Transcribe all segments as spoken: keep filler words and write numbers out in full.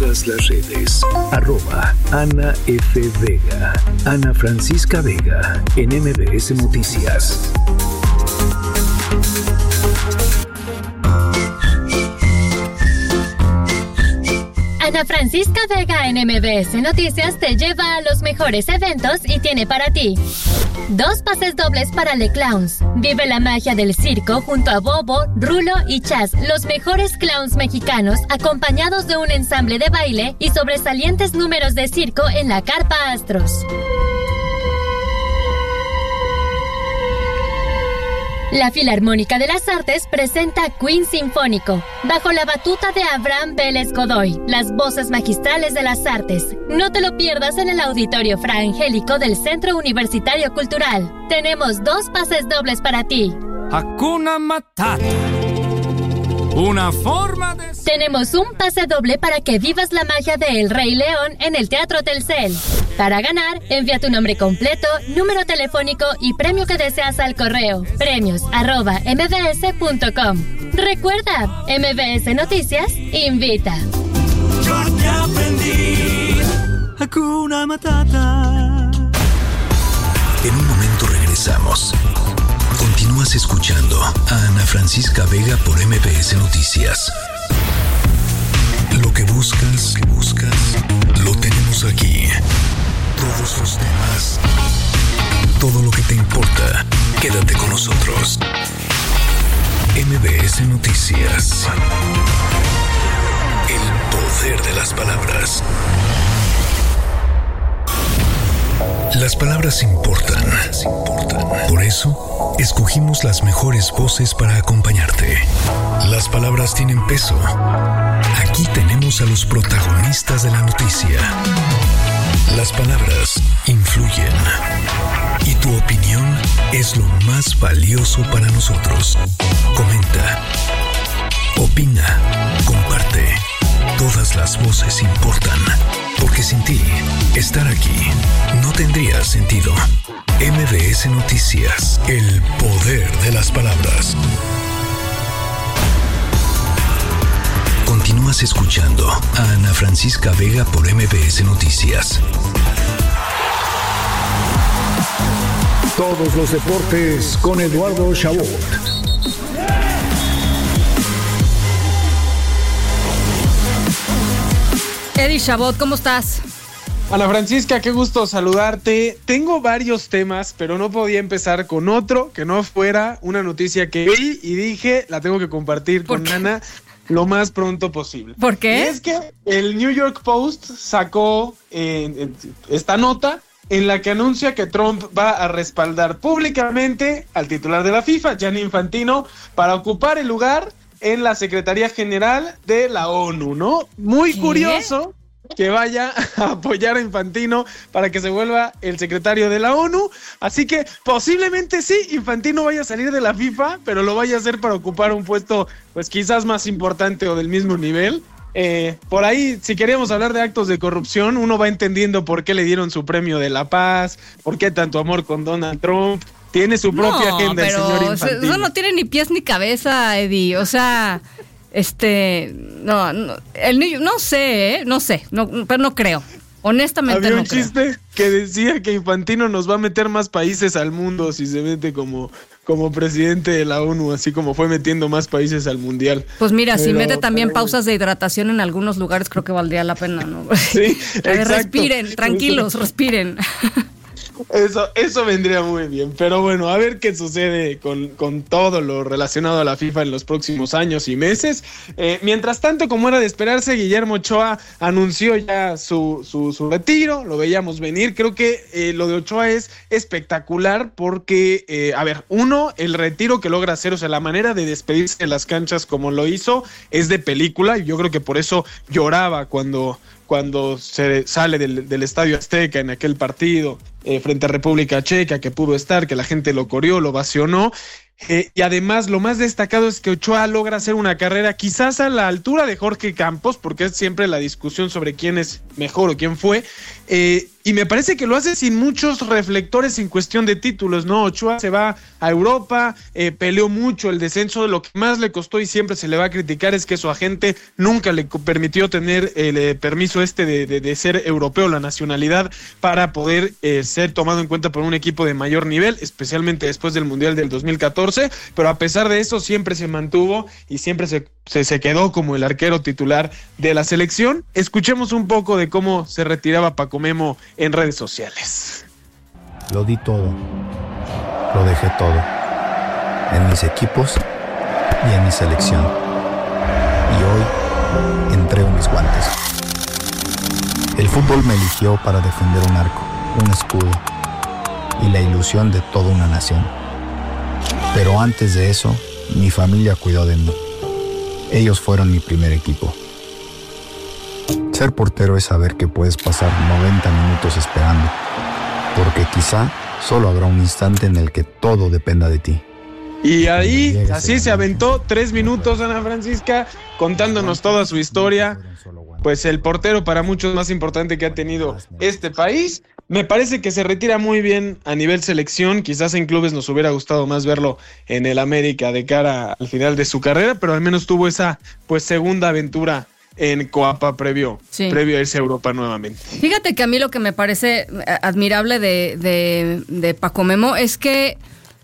todas las redes. Arroba Ana F. Vega. Ana Francisca Vega en M B S Noticias. Ana Francisca Vega en M B S Noticias te lleva a los mejores eventos y tiene para ti dos pases dobles para Le Clowns. Vive la magia del circo junto a Bobo, Rulo y Chas, los mejores clowns mexicanos, acompañados de un ensamble de baile y sobresalientes números de circo en la Carpa Astros. La Filarmónica de las Artes presenta Queen Sinfónico, bajo la batuta de Abraham Vélez Godoy, las voces magistrales de las artes. No te lo pierdas en el Auditorio Fra Angélico del Centro Universitario Cultural. Tenemos dos pases dobles para ti. Hakuna Matata. Una forma de... Tenemos un pase doble para que vivas la magia de El Rey León en el Teatro Telcel. Para ganar, envía tu nombre completo, número telefónico y premio que deseas al correo premios arroba mbs punto com. Recuerda, M B S Noticias invita. Yo te aprendí Hakuna Matata. En un momento regresamos. Continúas escuchando a Ana Francisca Vega por M B S Noticias. Lo que buscas, que buscas, lo tenemos aquí. Todos los temas, todo lo que te importa, quédate con nosotros. M B S Noticias. El poder de las palabras. Las palabras importan. Por eso, escogimos las mejores voces para acompañarte. Las palabras tienen peso. Aquí tenemos a los protagonistas de la noticia. Las palabras influyen. Y tu opinión es lo más valioso para nosotros. Comenta. Opina. Comparte. Todas las voces importan. Porque sin ti, estar aquí no tendría sentido. M B S Noticias. El poder de las palabras. Continúas escuchando a Ana Francisca Vega por M B S Noticias. Todos los deportes con Eduardo Chabot. Eddie Chabot, ¿cómo estás? Ana Francisca, qué gusto saludarte. Tengo varios temas, pero no podía empezar con otro que no fuera una noticia que vi y dije, la tengo que compartir con Ana lo más pronto posible. ¿Por qué? Y es que el New York Post sacó eh, esta nota en la que anuncia que Trump va a respaldar públicamente al titular de la FIFA, Gianni Infantino, para ocupar el lugar en la Secretaría General de la ONU, ¿no? Muy ¿Qué? curioso que vaya a apoyar a Infantino para que se vuelva el secretario de la ONU, así que posiblemente sí, Infantino vaya a salir de la FIFA, pero lo vaya a hacer para ocupar un puesto pues quizás más importante o del mismo nivel. Eh, por ahí, si queríamos hablar de actos de corrupción, uno va entendiendo por qué le dieron su premio de la paz, por qué tanto amor con Donald Trump. Tiene su propia no, agenda el señor Infantino. Eso no tiene ni pies ni cabeza, Eddie. O sea, este, no, no, el, no sé, ¿eh? no sé, no, pero no creo. Honestamente Había no un creo. chiste que decía que Infantino nos va a meter más países al mundo si se mete como, como presidente de la ONU, así como fue metiendo más países al mundial. Pues mira, pero, si mete también pero... pausas de hidratación en algunos lugares, creo que valdría la pena, ¿no? Sí, exacto. Respiren, tranquilos, respiren. Eso, eso vendría muy bien, pero bueno, a ver qué sucede con, con todo lo relacionado a la FIFA en los próximos años y meses. Eh, mientras tanto, como era de esperarse, Guillermo Ochoa anunció ya su, su, su retiro, lo veíamos venir. Creo que eh, lo de Ochoa es espectacular porque, eh, a ver, uno, el retiro que logra hacer, o sea, la manera de despedirse de las canchas como lo hizo, es de película, y yo creo que por eso lloraba cuando... cuando se sale del, del Estadio Azteca en aquel partido eh, frente a República Checa, que pudo estar, que la gente lo coreó, lo ovacionó. Eh, y además lo más destacado es que Ochoa logra hacer una carrera quizás a la altura de Jorge Campos, porque es siempre la discusión sobre quién es mejor o quién fue, eh, y me parece que lo hace sin muchos reflectores en cuestión de títulos, ¿no? Ochoa se va a Europa, eh, peleó mucho el descenso, lo que más le costó y siempre se le va a criticar es que su agente nunca le permitió tener el eh, permiso este de, de, de ser europeo, la nacionalidad, para poder eh, ser tomado en cuenta por un equipo de mayor nivel, especialmente después del Mundial del dos mil catorce, pero a pesar de eso siempre se mantuvo y siempre se, se, se quedó como el arquero titular de la selección. Escuchemos un poco de cómo se retiraba Paco Memo en redes sociales. Lo di todo, lo dejé todo, en mis equipos y en mi selección. Y hoy entrego mis guantes. El fútbol me eligió para defender un arco, un escudo y la ilusión de toda una nación. Pero antes de eso, mi familia cuidó de mí. Ellos fueron mi primer equipo. Ser portero es saber que puedes pasar noventa minutos esperando, porque quizá solo habrá un instante en el que todo dependa de ti. Y ahí, así se aventó tres minutos, Ana Francisca, contándonos toda su historia. Pues el portero para muchos más importante que ha tenido este país. Me parece que se retira muy bien a nivel selección. Quizás en clubes nos hubiera gustado más verlo en el América de cara al final de su carrera, pero al menos tuvo esa pues segunda aventura en Coapa previo, sí. previo a irse a Europa nuevamente. Fíjate que a mí lo que me parece admirable de, de, de Paco Memo es que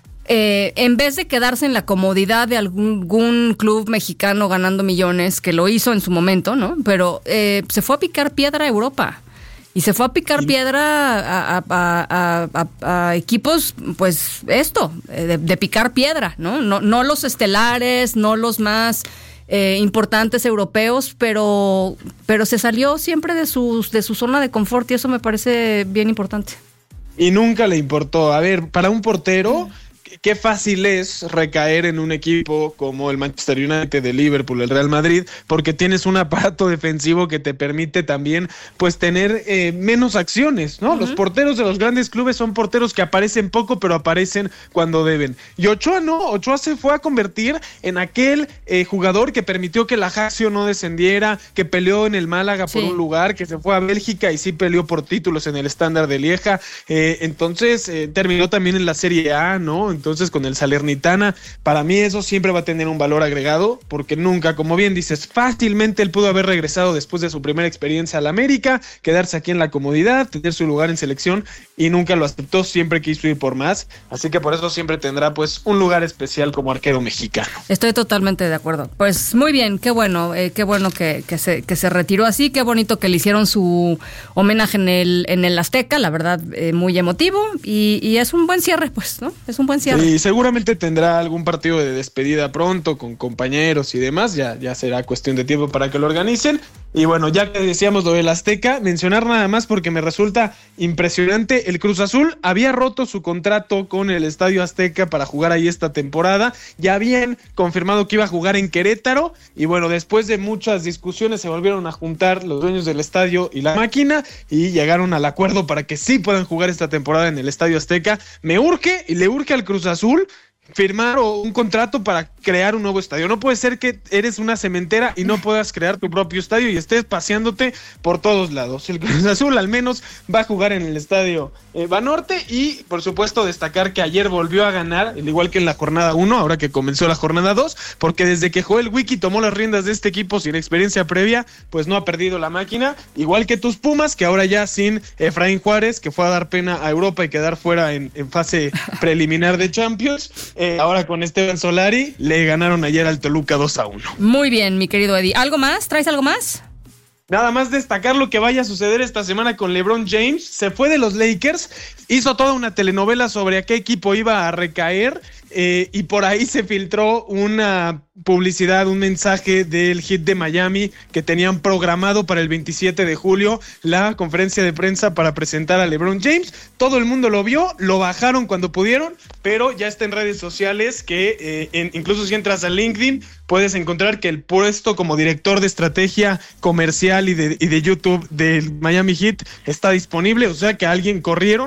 Eh, en vez de quedarse en la comodidad de algún, algún club mexicano ganando millones, que lo hizo en su momento, ¿no? Pero eh, se fue a picar piedra a Europa. Y se fue a picar sí. piedra a, a, a, a, a equipos, pues esto, de, de picar piedra, ¿no? No, no los estelares, no los más eh, importantes europeos, pero, pero se salió siempre de su, de su zona de confort y eso me parece bien importante. Y nunca le importó. A ver, para un portero... Qué fácil es recaer en un equipo como el Manchester United, el Liverpool, el Real Madrid, porque tienes un aparato defensivo que te permite también pues tener eh, menos acciones, ¿no? Uh-huh. Los porteros de los grandes clubes son porteros que aparecen poco, pero aparecen cuando deben. Y Ochoa no, Ochoa se fue a convertir en aquel eh, jugador que permitió que el Ajaccio no descendiera, que peleó en el Málaga por sí. un lugar, que se fue a Bélgica y sí peleó por títulos en el Standard de Lieja. Eh, entonces eh, terminó también en la Serie A, ¿no? Entonces con el Salernitana, para mí eso siempre va a tener un valor agregado, porque nunca, como bien dices, fácilmente él pudo haber regresado después de su primera experiencia al América, quedarse aquí en la comodidad, tener su lugar en selección, y nunca lo aceptó, siempre quiso ir por más, así que por eso siempre tendrá pues un lugar especial como arquero mexicano. Estoy totalmente de acuerdo. Pues muy bien, qué bueno, eh, qué bueno que, que, se, que se retiró así, qué bonito que le hicieron su homenaje en el, en el Azteca, la verdad, eh, muy emotivo, y, y es un buen cierre, pues, ¿no? Es un buen cierre. Y seguramente tendrá algún partido de despedida pronto con compañeros y demás, ya, ya será cuestión de tiempo para que lo organicen. Y bueno, ya que decíamos lo del Azteca, mencionar nada más porque me resulta impresionante, el Cruz Azul había roto su contrato con el Estadio Azteca para jugar ahí esta temporada, ya habían confirmado que iba a jugar en Querétaro, y bueno, después de muchas discusiones se volvieron a juntar los dueños del estadio y la máquina, y llegaron al acuerdo para que sí puedan jugar esta temporada en el Estadio Azteca. Me urge y le urge al Cruz Azul firmar un contrato para crear un nuevo estadio. No puede ser que eres una cementera y no puedas crear tu propio estadio y estés paseándote por todos lados. El Cruz Azul al menos va a jugar en el estadio eh, Banorte, y por supuesto destacar que ayer volvió a ganar, al igual que en la jornada uno, ahora que comenzó la jornada dos, porque desde que Joel Wiki tomó las riendas de este equipo sin experiencia previa, pues no ha perdido la máquina, igual que tus Pumas, que ahora ya sin Efraín Juárez, que fue a dar pena a Europa y quedar fuera en, en fase preliminar de Champions. Eh, ahora con Esteban Solari le ganaron ayer al Toluca dos a uno. Muy bien, mi querido Eddie. ¿Algo más? ¿Traes algo más? Nada más destacar lo que vaya a suceder esta semana con LeBron James. Se fue de los Lakers, hizo toda una telenovela sobre a qué equipo iba a recaer, eh, y por ahí se filtró una publicidad, un mensaje del Heat de Miami que tenían programado para el veintisiete de julio la conferencia de prensa para presentar a LeBron James. Todo el mundo lo vio, lo bajaron cuando pudieron, pero ya está en redes sociales que eh, en, incluso si entras a LinkedIn puedes encontrar que el puesto como director de estrategia comercial y de, y de YouTube del Miami Heat está disponible, o sea que a alguien corrieron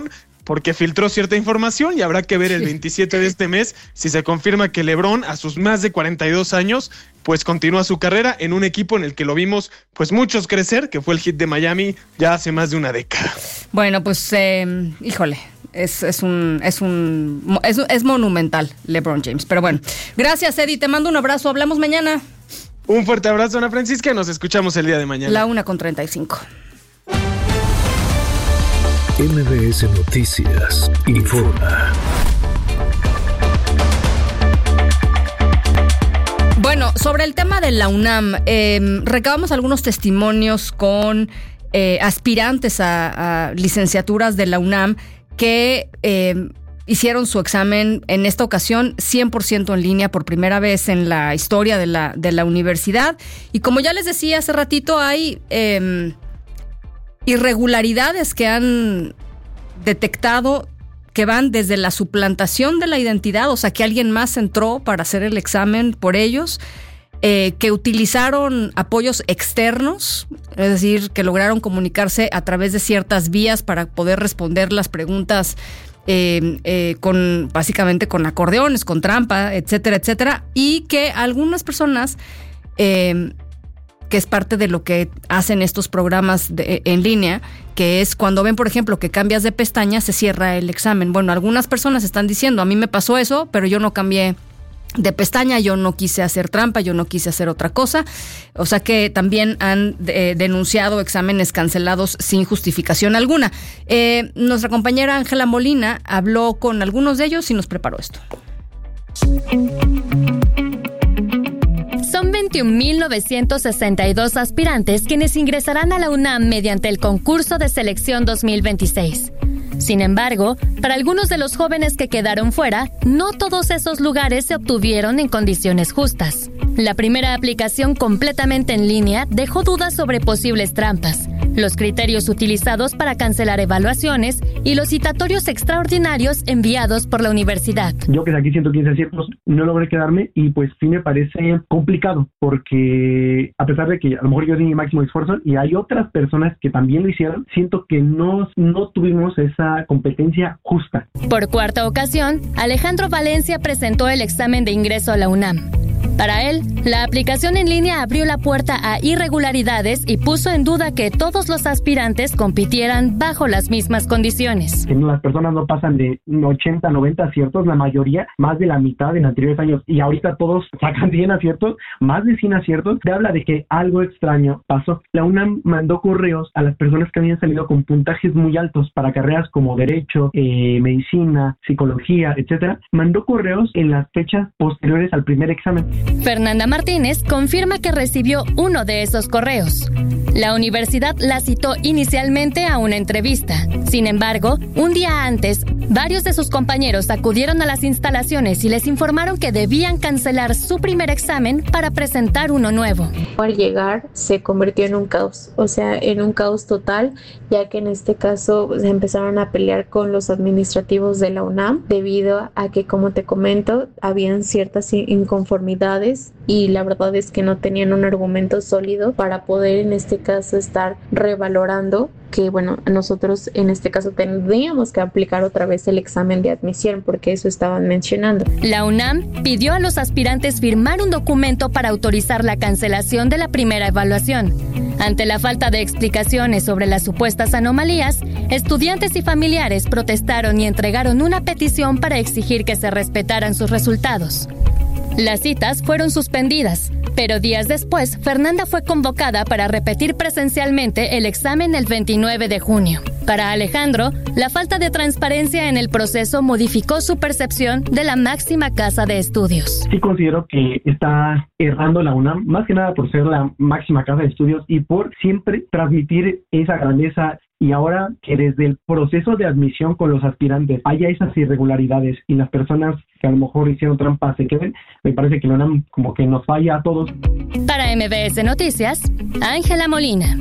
porque filtró cierta información y habrá que ver el veintisiete de este mes si se confirma que LeBron, a sus más de cuarenta y dos años, pues continúa su carrera en un equipo en el que lo vimos pues muchos crecer, que fue el Heat de Miami ya hace más de una década. Bueno, pues eh, híjole, es, es un es un es, es monumental LeBron James, pero bueno. Gracias, Eddie, te mando un abrazo, hablamos mañana. Un fuerte abrazo, Ana Francisca, nos escuchamos el día de mañana. La una con treinta y cinco. M B S Noticias informa. Bueno, sobre el tema de la UNAM, eh, recabamos algunos testimonios con eh, aspirantes a, a licenciaturas de la UNAM que eh, hicieron su examen en esta ocasión cien por ciento en línea por primera vez en la historia de la, de la universidad. Y como ya les decía hace ratito, hay eh, irregularidades que han detectado que van desde la suplantación de la identidad, o sea, que alguien más entró para hacer el examen por ellos, eh, que utilizaron apoyos externos, es decir, que lograron comunicarse a través de ciertas vías para poder responder las preguntas eh, eh, con básicamente con acordeones, con trampa, etcétera, etcétera, y que algunas personas eh, que es parte de lo que hacen estos programas de, en línea, que es cuando ven, por ejemplo, que cambias de pestaña, se cierra el examen. Bueno, algunas personas están diciendo, a mí me pasó eso, pero yo no cambié de pestaña, yo no quise hacer trampa, yo no quise hacer otra cosa. O sea que también han eh, denunciado exámenes cancelados sin justificación alguna. Eh, nuestra compañera Ángela Molina habló con algunos de ellos y nos preparó esto. Son veintiún mil novecientos sesenta y dos aspirantes quienes ingresarán a la UNAM mediante el concurso de selección dos mil veintiséis. Sin embargo, para algunos de los jóvenes que quedaron fuera, no todos esos lugares se obtuvieron en condiciones justas. La primera aplicación completamente en línea dejó dudas sobre posibles trampas, los criterios utilizados para cancelar evaluaciones y los citatorios extraordinarios enviados por la universidad. Yo que saqué ciento quince aciertos no logré quedarme y pues sí me parece complicado porque a pesar de que a lo mejor yo di mi máximo esfuerzo y hay otras personas que también lo hicieron, siento que no, no tuvimos esa competencia justa. Por cuarta ocasión, Alejandro Valencia presentó el examen de ingreso a la UNAM. Para él, la aplicación en línea abrió la puerta a irregularidades y puso en duda que todos los aspirantes compitieran bajo las mismas condiciones. Las personas no pasan de ochenta, noventa aciertos, la mayoría, más de la mitad en anteriores años, y ahorita todos sacan cien aciertos, más de cien aciertos, te habla de que algo extraño pasó. La UNAM mandó correos a las personas que habían salido con puntajes muy altos para carreras como Derecho, eh, Medicina, Psicología, etcétera. Mandó correos en las fechas posteriores al primer examen. Fernanda Martínez confirma que recibió uno de esos correos. La universidad la citó inicialmente a una entrevista. Sin embargo, un día antes, varios de sus compañeros acudieron a las instalaciones y les informaron que debían cancelar su primer examen para presentar uno nuevo. Al llegar se convirtió en un caos, o sea, en un caos total, ya que en este caso se empezaron a pelear con los administrativos de la UNAM debido a que, como te comento, habían ciertas inconformidades y la verdad es que no tenían un argumento sólido para poder en este caso estar revalorando que, bueno, nosotros en este caso tendríamos que aplicar otra vez el examen de admisión porque eso estaban mencionando. La UNAM pidió a los aspirantes firmar un documento para autorizar la cancelación de la primera evaluación. Ante la falta de explicaciones sobre las supuestas anomalías, estudiantes y familiares protestaron y entregaron una petición para exigir que se respetaran sus resultados. Las citas fueron suspendidas, pero días después, Fernanda fue convocada para repetir presencialmente el examen el veintinueve de junio. Para Alejandro, la falta de transparencia en el proceso modificó su percepción de la máxima casa de estudios. Sí considero que está errando la UNAM, más que nada por ser la máxima casa de estudios y por siempre transmitir esa grandeza. Y ahora que desde el proceso de admisión con los aspirantes haya esas irregularidades y las personas que a lo mejor hicieron trampa se queden, me parece que la UNAM como que nos falla a todos. Para M B S Noticias, Ángela Molina.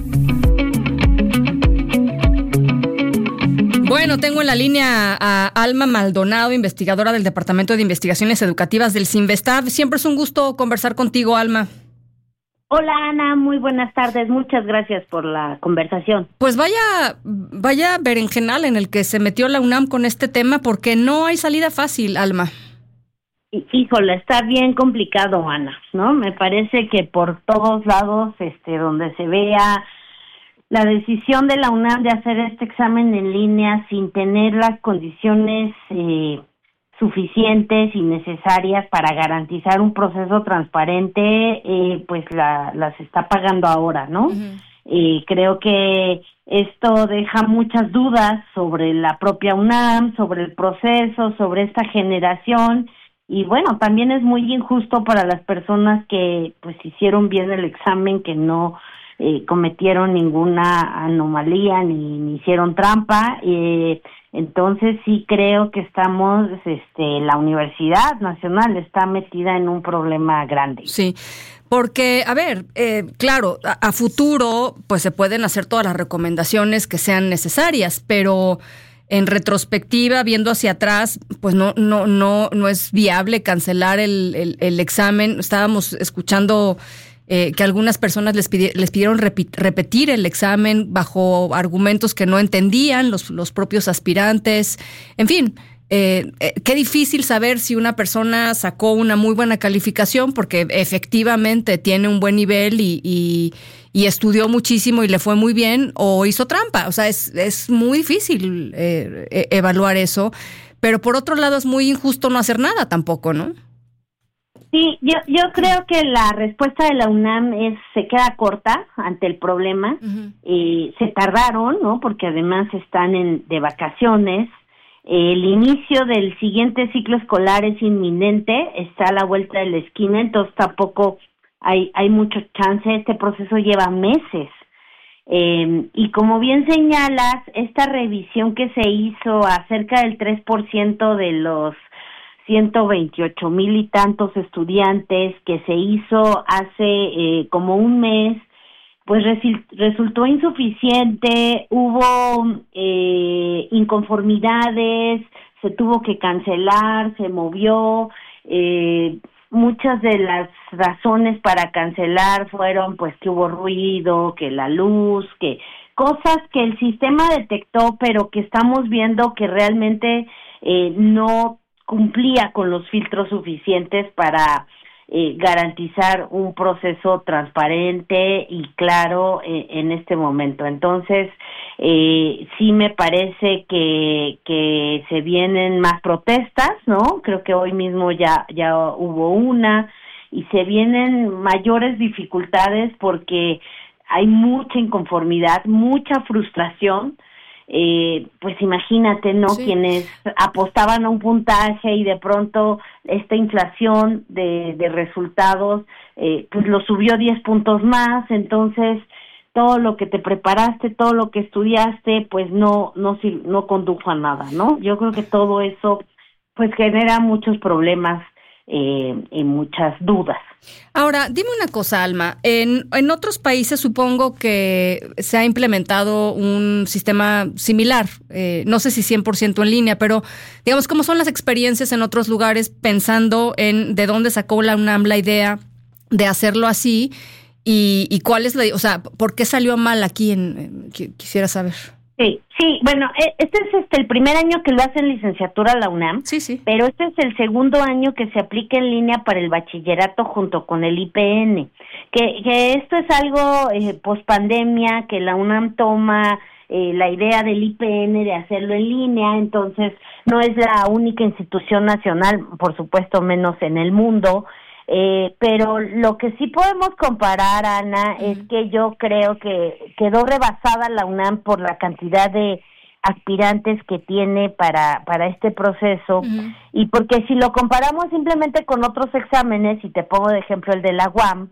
Bueno, tengo en la línea a Alma Maldonado, investigadora del Departamento de Investigaciones Educativas del CINVESTAB. Siempre es un gusto conversar contigo, Alma. Hola Ana, muy buenas tardes, muchas gracias por la conversación. Pues vaya, vaya berenjenal en el que se metió la UNAM con este tema, porque no hay salida fácil, Alma. Híjole, está bien complicado, Ana, ¿no? Me parece que por todos lados, este, donde se vea la decisión de la UNAM de hacer este examen en línea sin tener las condiciones eh, suficientes y necesarias para garantizar un proceso transparente, eh, pues la, las está pagando ahora, ¿no? Uh-huh. Eh, creo que esto deja muchas dudas sobre la propia UNAM, sobre el proceso, sobre esta generación. Y bueno, también es muy injusto para las personas que pues hicieron bien el examen, que no eh, cometieron ninguna anomalía ni, ni hicieron trampa. Eh, entonces sí creo que estamos, este, la Universidad Nacional está metida en un problema grande. Sí, porque, a ver, eh, claro, a, a futuro pues se pueden hacer todas las recomendaciones que sean necesarias, pero en retrospectiva, viendo hacia atrás, pues no, no, no, no es viable cancelar el, el, el examen. Estábamos escuchando eh, que algunas personas les, pidi- les pidieron repi- repetir el examen bajo argumentos que no entendían los, los propios aspirantes. En fin, eh, eh, qué difícil saber si una persona sacó una muy buena calificación porque efectivamente tiene un buen nivel y, y y estudió muchísimo y le fue muy bien, o hizo trampa. O sea, es, es muy difícil eh, eh, evaluar eso, pero por otro lado es muy injusto no hacer nada tampoco, ¿no? Sí, yo yo creo que la respuesta de la UNAM es se queda corta ante el problema. Uh-huh. Eh, se tardaron, ¿no? Porque además están en de vacaciones. Eh, el inicio del siguiente ciclo escolar es inminente, está a la vuelta de la esquina, entonces tampoco Hay, hay mucho chance. Este proceso lleva meses. Eh, y como bien señalas, esta revisión que se hizo a cerca del tres por ciento de los ciento veintiocho mil y tantos estudiantes que se hizo hace eh, como un mes, pues resil, resultó insuficiente, hubo eh, inconformidades, se tuvo que cancelar, se movió, eh, muchas de las razones para cancelar fueron pues que hubo ruido, que la luz, que cosas que el sistema detectó, pero que estamos viendo que realmente eh, no cumplía con los filtros suficientes para eh, garantizar un proceso transparente y claro eh, en este momento. Entonces, eh, sí me parece que que se vienen más protestas, ¿no? Creo que hoy mismo ya ya hubo una y se vienen mayores dificultades porque hay mucha inconformidad, mucha frustración. Eh, pues imagínate, ¿no? Sí. Quienes apostaban a un puntaje y de pronto esta inflación de, de resultados, eh, pues lo subió diez puntos más, entonces todo lo que te preparaste, todo lo que estudiaste, pues no, no, no condujo a nada, ¿no? Yo creo que todo eso, pues genera muchos problemas eh, y muchas dudas. Ahora, dime una cosa, Alma. En, en otros países supongo que se ha implementado un sistema similar, eh, no sé si cien por ciento en línea, pero digamos, ¿cómo son las experiencias en otros lugares pensando en de dónde sacó la UNAM la idea de hacerlo así y, y cuál es la, o sea, por qué salió mal aquí? En, en quisiera saber. Sí, sí, bueno, este es este el primer año que lo hace en licenciatura la UNAM, sí, sí. Pero este es el segundo año que se aplica en línea para el bachillerato junto con el I P N, que, que esto es algo eh, pospandemia, que la UNAM toma eh, la idea del I P N de hacerlo en línea, entonces no es la única institución nacional, por supuesto menos en el mundo. Eh, pero lo que sí podemos comparar, Ana, uh-huh. es que yo creo que quedó rebasada la UNAM por la cantidad de aspirantes que tiene para para este proceso uh-huh. y porque si lo comparamos simplemente con otros exámenes, y te pongo de ejemplo el de la U A M,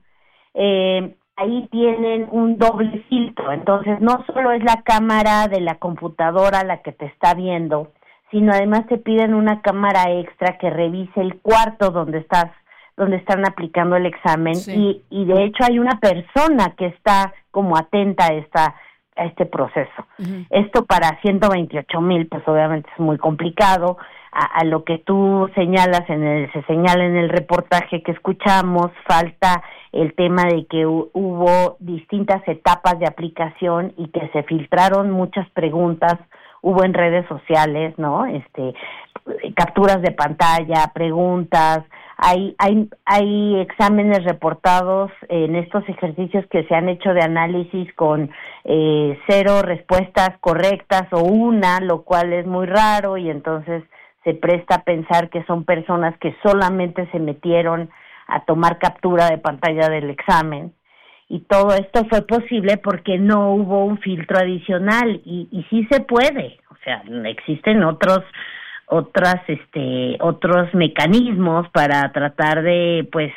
eh, ahí tienen un doble filtro, entonces no solo es la cámara de la computadora la que te está viendo, sino además te piden una cámara extra que revise el cuarto donde estás donde están aplicando el examen, sí. y, y de hecho hay una persona que está como atenta a esta a este proceso. Uh-huh. Esto para ciento veintiocho mil, pues obviamente es muy complicado. a, a lo que tú señalas, en el, se señala en el reportaje que escuchamos, falta el tema de que hu- hubo distintas etapas de aplicación y que se filtraron muchas preguntas, hubo en redes sociales, ¿no? Este, capturas de pantalla, preguntas, hay, hay, hay exámenes reportados en estos ejercicios que se han hecho de análisis con eh, cero respuestas correctas o una, lo cual es muy raro y entonces se presta a pensar que son personas que solamente se metieron a tomar captura de pantalla del examen. Y todo esto fue posible porque no hubo un filtro adicional y, y sí se puede, o sea, existen otros otras este otros mecanismos para tratar de pues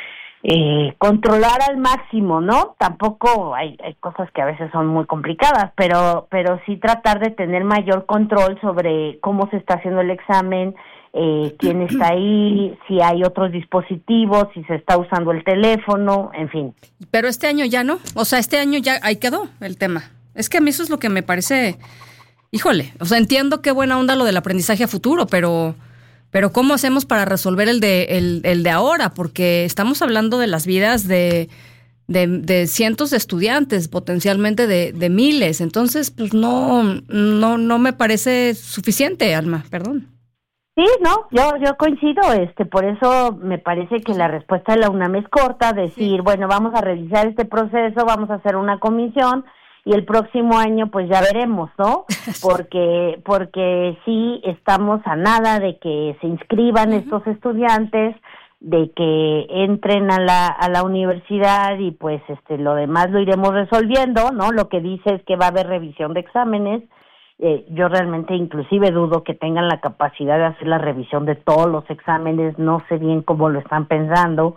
eh, controlar al máximo, ¿no? Tampoco hay hay cosas que a veces son muy complicadas, pero pero sí tratar de tener mayor control sobre cómo se está haciendo el examen, eh, quién está ahí, si hay otros dispositivos, si se está usando el teléfono, en fin. Pero este año ya no, o sea, este año ya ahí quedó el tema. Es que a mí eso es lo que me parece, híjole, o sea, entiendo qué buena onda lo del aprendizaje a futuro, pero pero ¿cómo hacemos para resolver el de el, el de ahora? Porque estamos hablando de las vidas de de, de cientos de estudiantes, potencialmente de, de miles, entonces pues no no no me parece suficiente, Alma, perdón. Sí, no, yo yo coincido, este, por eso me parece que la respuesta de la UNAM es corta, decir, sí. bueno, vamos a revisar este proceso, vamos a hacer una comisión y el próximo año pues ya veremos, ¿no? Porque porque sí estamos a nada de que se inscriban uh-huh. estos estudiantes, de que entren a la a la universidad y pues este lo demás lo iremos resolviendo, ¿no? Lo que dice es que va a haber revisión de exámenes. Eh, yo realmente inclusive dudo que tengan la capacidad de hacer la revisión de todos los exámenes, no sé bien cómo lo están pensando,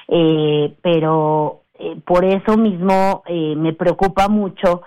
eh, pero eh, por eso mismo eh, me preocupa mucho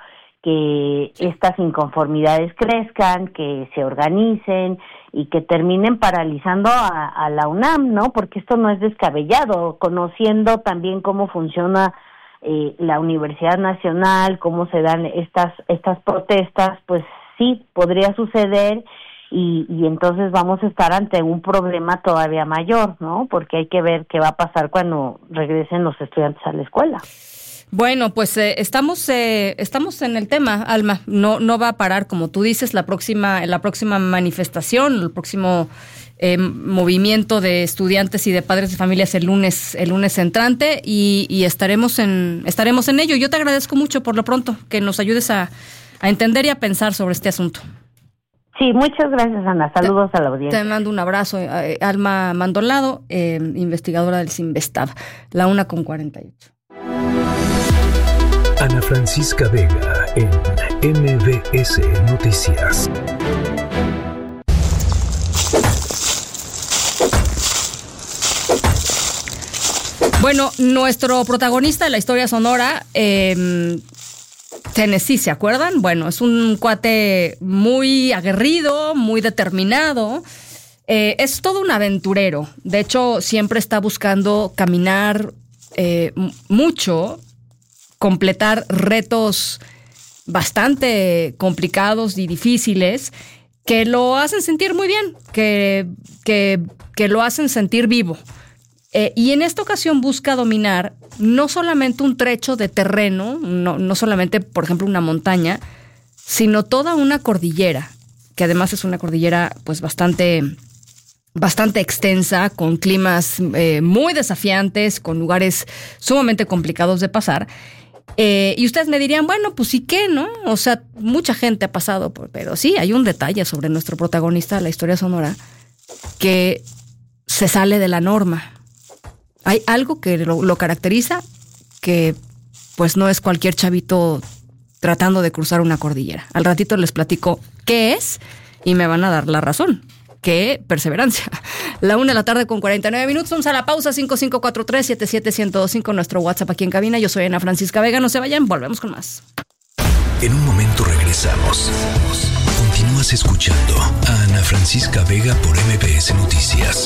que estas inconformidades crezcan, que se organicen y que terminen paralizando a, a la UNAM, ¿no? Porque esto no es descabellado, conociendo también cómo funciona eh, la Universidad Nacional, cómo se dan estas estas protestas, pues sí, podría suceder y, y entonces vamos a estar ante un problema todavía mayor, ¿no? Porque hay que ver qué va a pasar cuando regresen los estudiantes a la escuela. Bueno, pues eh, estamos eh, estamos en el tema, Alma. No no va a parar, como tú dices, la próxima la próxima manifestación, el próximo eh, movimiento de estudiantes y de padres de familias el lunes el lunes entrante y, y estaremos en estaremos en ello. Yo te agradezco mucho por lo pronto que nos ayudes a a entender y a pensar sobre este asunto. Sí, muchas gracias, Ana. Saludos te, a la audiencia. Te mando un abrazo. Eh, Alma Mandolado, eh, investigadora del CINVESTAB, la una con cuarenta y ocho. Ana Francisca Vega en M B S Noticias. Bueno, nuestro protagonista de la historia sonora, eh, Tennessee, ¿se acuerdan? Bueno, es un cuate muy aguerrido, muy determinado. Eh, es todo un aventurero. De hecho, siempre está buscando caminar eh, mucho, completar retos bastante complicados y difíciles que lo hacen sentir muy bien, que, que, que lo hacen sentir vivo. Eh, y en esta ocasión busca dominar no solamente un trecho de terreno, no, no solamente, por ejemplo, una montaña, sino toda una cordillera, que además es una cordillera pues bastante, bastante extensa, con climas eh, muy desafiantes, con lugares sumamente complicados de pasar. Eh, y ustedes me dirían, bueno, pues ¿y qué, no? O sea, mucha gente ha pasado por... Pero sí, hay un detalle sobre nuestro protagonista de la historia sonora que se sale de la norma. Hay algo que lo, lo caracteriza, que pues no es cualquier chavito tratando de cruzar una cordillera. Al ratito les platico qué es y me van a dar la razón. ¡Qué perseverancia! La una de la tarde con cuarenta y nueve minutos. Vamos a la pausa. Cinco cinco cuatro tres siete siete uno cero dos cinco, nuestro WhatsApp aquí en cabina. Yo soy Ana Francisca Vega. No se vayan, volvemos con más. En un momento regresamos. Continúas escuchando a Ana Francisca Vega por M B S Noticias.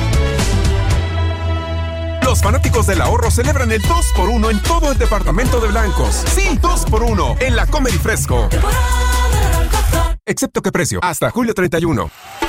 Los fanáticos del ahorro celebran el dos por uno en todo el departamento de Blancos. Sí, dos por uno en la Comer y Fresco. Excepto que precio, hasta julio treinta y uno.